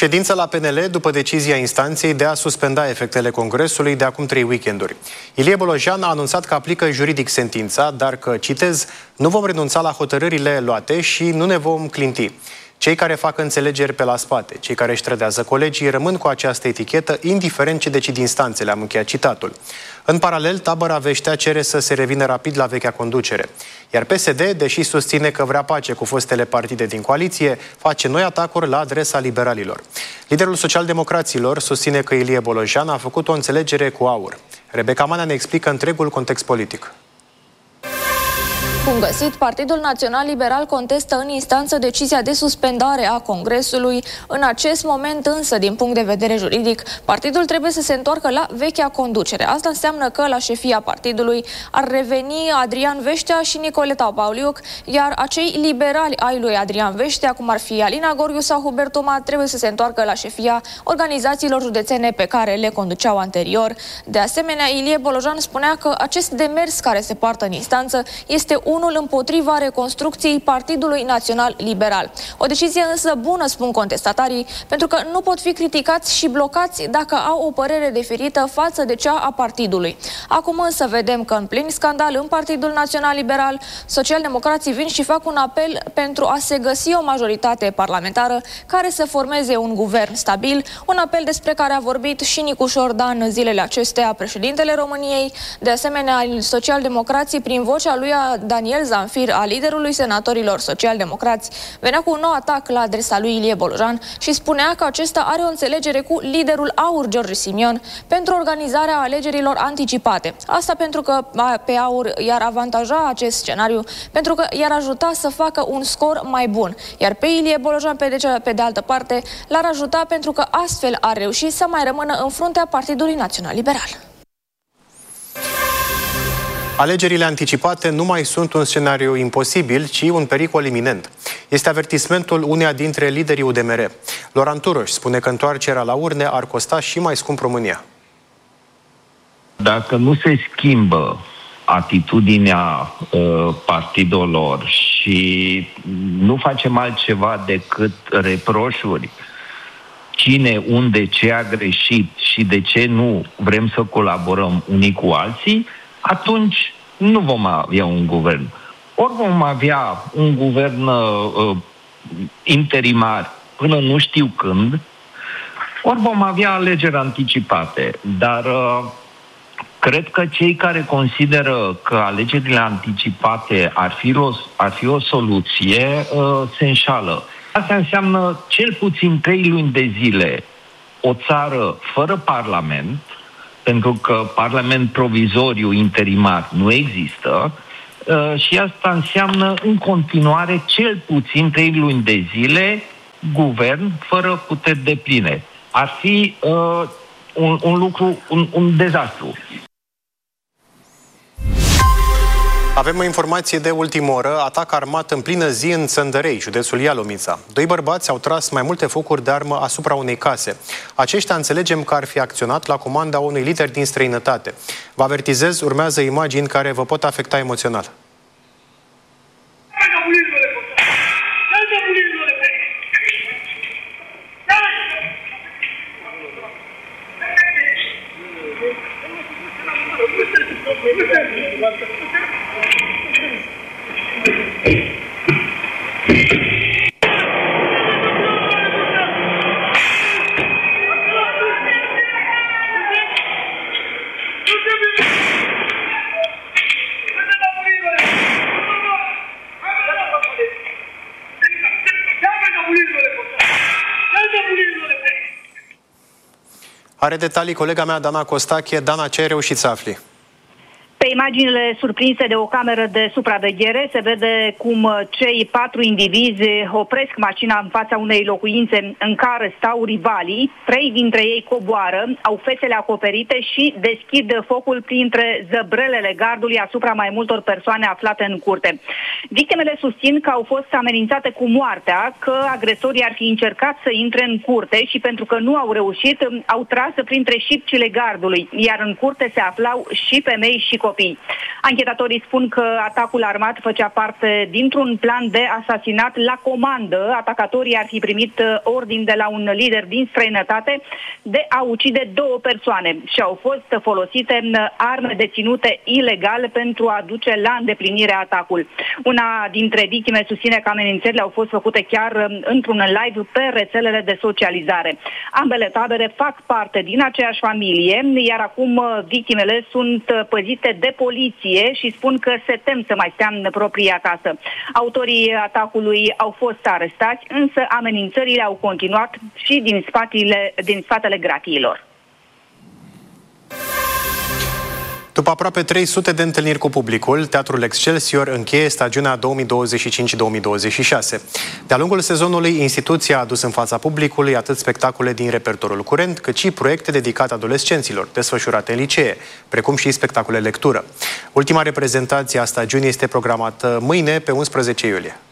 Ședință la PNL după decizia instanței de a suspenda efectele Congresului de acum 3 weekenduri. Ilie Bolojan a anunțat că aplică juridic sentința, dar că, citez, nu vom renunța la hotărârile luate și nu ne vom clinti. Cei care fac înțelegeri pe la spate, cei care își trădează colegii, rămân cu această etichetă, indiferent ce decid instanțele, am încheiat citatul. În paralel, tabăra Veștea cere să se revină rapid la vechea conducere. Iar PSD, deși susține că vrea pace cu fostele partide din coaliție, face noi atacuri la adresa liberalilor. Liderul social-democraților susține că Ilie Bolojan a făcut o înțelegere cu AUR. Rebecca Manea ne explică întregul context politic. Bun găsit, Partidul Național Liberal contestă în instanță decizia de suspendare a Congresului. În acest moment însă, din punct de vedere juridic, partidul trebuie să se întoarcă la vechea conducere. Asta înseamnă că la șefia partidului ar reveni Adrian Veștea și Nicoleta Pauliuc, iar acei liberali ai lui Adrian Veștea, cum ar fi Alina Gorghiu sau Hubert Toma, trebuie să se întoarcă la șefia organizațiilor județene pe care le conduceau anterior. De asemenea, Ilie Bolojan spunea că acest demers care se poartă în instanță este unul împotriva reconstrucției Partidului Național Liberal. O decizie însă bună, spun contestatarii, pentru că nu pot fi criticați și blocați dacă au o părere diferită față de cea a partidului. Acum însă vedem că în plin scandal în Partidul Național Liberal, socialdemocrații vin și fac un apel pentru a se găsi o majoritate parlamentară care să formeze un guvern stabil, un apel despre care a vorbit și Nicușor Dan zilele acestea, președintele României. De asemenea, socialdemocrații, prin vocea lui Daniel Zamfir, a liderului senatorilor social-democrați, venea cu un nou atac la adresa lui Ilie Bolojan și spunea că acesta are o înțelegere cu liderul AUR, George Simion, pentru organizarea alegerilor anticipate. Asta pentru că pe AUR i-ar avantaja acest scenariu, pentru că i-ar ajuta să facă un scor mai bun. Iar pe Ilie Bolojan, pe de altă parte, l-ar ajuta pentru că astfel ar reuși să mai rămână în fruntea Partidului Național Liberal. Alegerile anticipate nu mai sunt un scenariu imposibil, ci un pericol iminent. Este avertismentul uneia dintre liderii UDMR. Loran Turoș spune că întoarcerea la urne ar costa și mai scump România. Dacă nu se schimbă atitudinea partidelor și nu facem altceva decât reproșuri, cine, unde, ce a greșit și de ce nu vrem să colaborăm unii cu alții, atunci nu vom avea un guvern. Ori vom avea un guvern interimar până nu știu când, ori vom avea alegeri anticipate. Dar cred că cei care consideră că alegerile anticipate ar fi o soluție se înșală. Asta înseamnă cel puțin 3 luni de zile o țară fără parlament, pentru că parlament provizoriu interimar nu există, și asta înseamnă în continuare cel puțin 3 luni de zile guvern fără puteri depline. Ar fi un lucru, un dezastru. Avem o informație de ultimă oră, atac armat în plină zi în Țăndărei, județul Ialomița. 2 bărbați au tras mai multe focuri de armă asupra unei case. Aceștia înțelegem că ar fi acționat la comanda unui lider din străinătate. Vă avertizez, urmează imagini care vă pot afecta emoțional. Are detalii colega mea, Dana Costache. Dana, ce ai reușit să afli? Pe imaginile surprinse de o cameră de supraveghere se vede cum cei 4 indivizi opresc mașina în fața unei locuințe în care stau rivalii. 3 dintre ei coboară, au fețele acoperite și deschid focul printre zăbrelele gardului asupra mai multor persoane aflate în curte. Victimele susțin că au fost amenințate cu moartea, că agresorii ar fi încercat să intre în curte și pentru că nu au reușit, au tras printre șipcile gardului, iar în curte se aflau și femei și copii. copii. Anchetatorii spun că atacul armat făcea parte dintr-un plan de asasinat la comandă. Atacatorii ar fi primit ordin de la un lider din străinătate de a ucide 2 persoane și au fost folosite arme deținute ilegal pentru a duce la îndeplinire atacul. Una dintre victime susține că amenințările au fost făcute chiar într-un live pe rețelele de socializare. Ambele tabere fac parte din aceeași familie, iar acum victimele sunt păzite de poliție și spun că se tem să mai stea în propria casă. Autorii atacului au fost arestați, însă amenințările au continuat și din spatele gratiilor. După aproape 300 de întâlniri cu publicul, Teatrul Excelsior încheie stagiunea 2025-2026. De-a lungul sezonului, instituția a adus în fața publicului atât spectacole din repertoriul curent, cât și proiecte dedicate adolescenților, desfășurate în licee, precum și spectacole lectură. Ultima reprezentație a stagiunii este programată mâine, pe 11 iulie.